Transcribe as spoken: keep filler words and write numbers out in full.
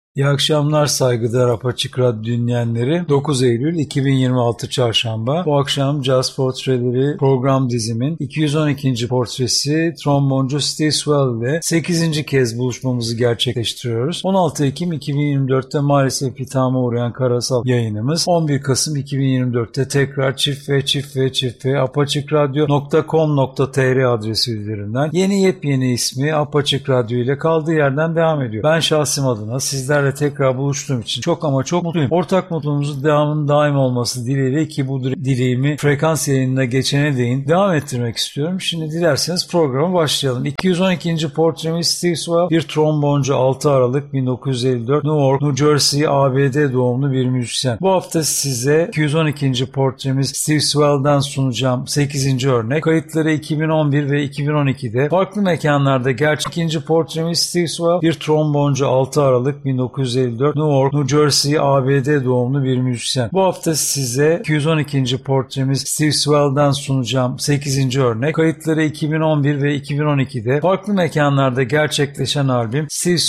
İyi akşamlar saygıdeğer Apaçık Radyo dinleyenleri. dokuz Eylül iki bin yirmi altı Çarşamba. Bu akşam Jazz Portreleri program dizimin iki yüz on ikinci portresi tromboncu Steve Swell ile sekizinci kez buluşmamızı gerçekleştiriyoruz. on altı Ekim iki bin yirmi dörtte maalesef ithama uğrayan karasal yayınımız on bir Kasım iki bin yirmi dörtte tekrar çift ve çift ve çift ve apaçıkradyo nokta com nokta tr adresi üzerinden yeni yepyeni ismi Apaçık Radyo ile kaldığı yerden devam ediyor. Ben şahsım adına sizler tekrar buluştuğum için çok ama çok mutluyum. Ortak mutluluğumuzun devamının daim olması dileğiyle ki bu dileğimi frekans yayınına geçene değin devam ettirmek istiyorum. Şimdi dilerseniz programa başlayalım. iki yüz on ikinci portremiz Steve Swell, bir tromboncu, altı Aralık bin dokuz yüz elli dört New York, New Jersey, A B D doğumlu bir müzisyen. Bu hafta size iki yüz on ikinci portremiz Steve Swell'dan sunacağım sekizinci örnek. Kayıtları iki bin on bir ve iki bin on ikide farklı mekanlarda gerçek. İkinci portremiz Steve Swell, bir tromboncu, altı Aralık bin dokuz yüz elli dört New York, New Jersey, A B D doğumlu bir müzisyen. Bu hafta size iki yüz on ikinci portremiz Steve Swell'dan sunacağım sekizinci örnek. Kayıtları iki bin on bir ve iki bin on ikide farklı mekanlarda gerçekleşen albüm Steve